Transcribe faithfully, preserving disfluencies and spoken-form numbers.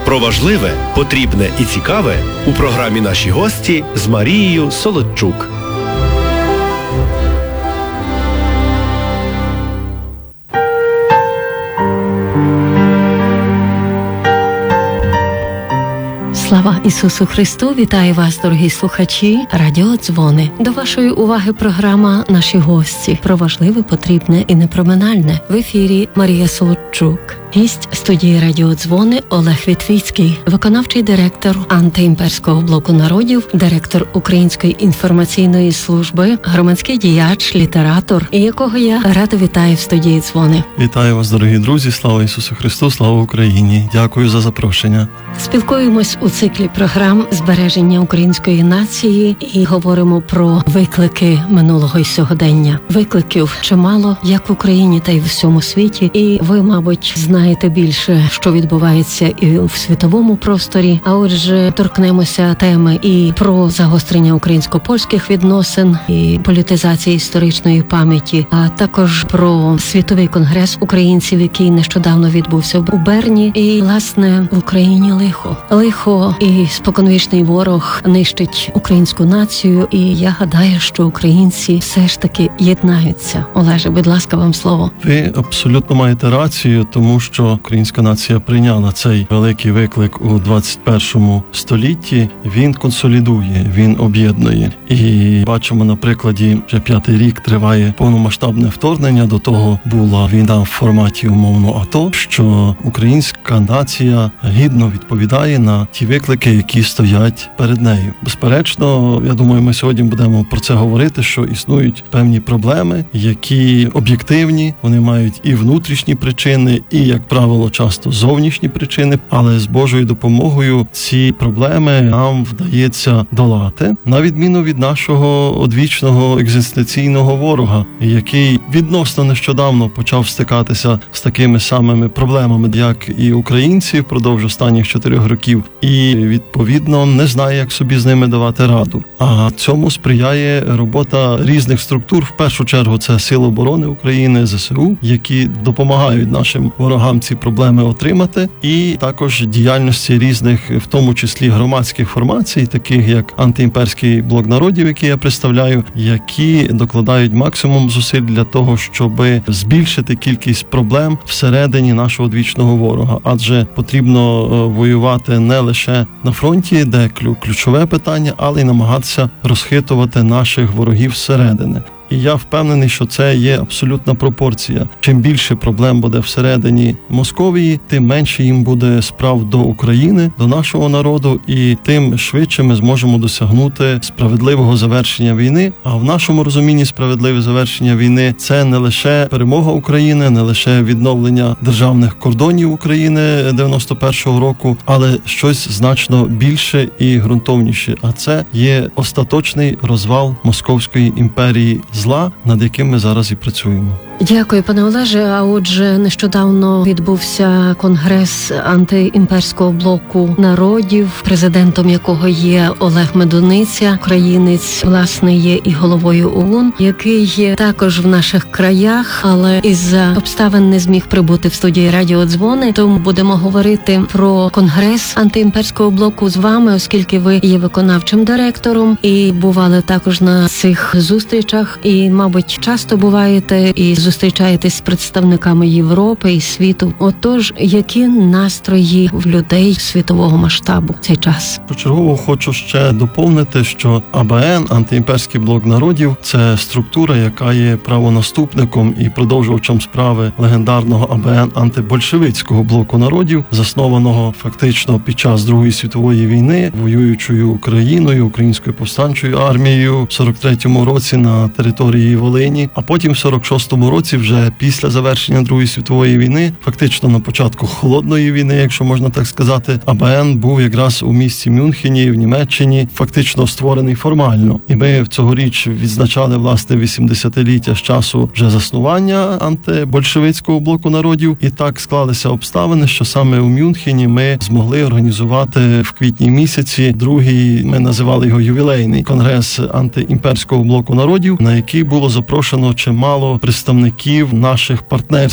Про важливе, потрібне і цікаве у програмі «Наші гості» з Марією Солодчук. Слава Ісусу Христу! Вітаю вас, дорогі слухачі Радіо Дзвони. До вашої уваги програма «Наші гості» про важливе, потрібне і непроминальне. В ефірі Марія Солодчук. Гість студії Радіо Дзвони Олег Вітвіцький, виконавчий директор антиімперського блоку народів, директор Української інформаційної служби, громадський діяч, літератор, і якого я радо вітаю в студії Дзвони. Вітаю вас, дорогі друзі! Слава Ісусу Христу! Слава Україні! Дякую за запрошення. Спілкуємось у циклі програм «Збереження української нації» і говоримо про виклики минулого і сьогодення. Викликів чимало, як в Україні, та й в усьому світі. І ви, мабуть, знаєте більше, що відбувається і в світовому просторі. А отже, торкнемося теми і про загострення українсько-польських відносин, і політизації історичної пам'яті, а також про світовий конгрес українців, який нещодавно відбувся у Берні. І, власне, в Україні лихо. Лихо і споконвічний ворог нищить українську націю, і я гадаю, що українці все ж таки єднаються. Олеже, будь ласка, вам слово. Ви абсолютно маєте рацію, тому що українська нація прийняла цей великий виклик у двадцять першому столітті. Він консолідує, він об'єднує. І бачимо на прикладі, вже п'ятий рік триває повномасштабне вторгнення, до того була війна в форматі умовно АТО, що українська нація гідно відповідає на ті виклики, які стоять перед нею. Безперечно, я думаю, ми сьогодні будемо про це говорити, що існують певні проблеми, які об'єктивні, вони мають і внутрішні причини, і, як правило, часто зовнішні причини, але з Божою допомогою ці проблеми нам вдається долати, на відміну від нашого одвічного екзистенційного ворога, який відносно нещодавно почав стикатися з такими самими проблемами, як і українці впродовж останніх чотирьох років, і, відповідно, не знає, як собі з ними давати раду. А цьому сприяє робота різних структур, в першу чергу це Сили оборони України, ЗСУ, які допомагають нашим ворогам ці проблеми отримати, і також діяльності різних, в тому числі громадських формацій, таких як антиімперський блок народів, який я представляю, які докладають максимум зусиль для того, щоб збільшити кількість проблем всередині нашого одвічного ворога. Адже потрібно воювати не лише на фронті, де ключове питання, але й намагатися розхитувати наших ворогів зсередини. І я впевнений, що це є абсолютна пропорція. Чим більше проблем буде всередині Московії, тим менше їм буде справ до України, до нашого народу, і тим швидше ми зможемо досягнути справедливого завершення війни. А в нашому розумінні справедливе завершення війни – це не лише перемога України, не лише відновлення державних кордонів України дев'яносто першого року, але щось значно більше і ґрунтовніше. А це є остаточний розвал Московської імперії зла, над яким ми зараз і працюємо. Дякую, пане Олеже. А отже, нещодавно відбувся конгрес антиімперського блоку народів, президентом якого є Олег Медуниця, українець, власне, є і головою ОУН, який є також в наших краях, але із-за обставин не зміг прибути в студії Радіо Дзвони, тому будемо говорити про конгрес антиімперського блоку з вами, оскільки ви є виконавчим директором і бували також на цих зустрічах, і, мабуть, часто буваєте і зустрічаєтесь з представниками Європи і світу. Отож, які настрої в людей світового масштабу в цей час? Почергово хочу ще доповнити, що АБН, антиімперський блок народів, це структура, яка є правонаступником і продовжувачем справи легендарного АБН антибольшевицького блоку народів, заснованого фактично під час Другої світової війни воюючою Україною, Українською повстанчою армією в сорок третьому році на території Волині, а потім в сорок шостому році, вже після завершення Другої світової війни, фактично на початку холодної війни, якщо можна так сказати, АБН був якраз у місті Мюнхені в Німеччині, фактично створений формально. І ми цьогоріч відзначали, власне, вісімдесятиліття з часу вже заснування антибольшевицького блоку народів. І так склалися обставини, що саме у Мюнхені ми змогли організувати в квітні місяці другий, ми називали його ювілейний конгрес антиімперського блоку народів, на який було запрошено чимало представників наших партнерів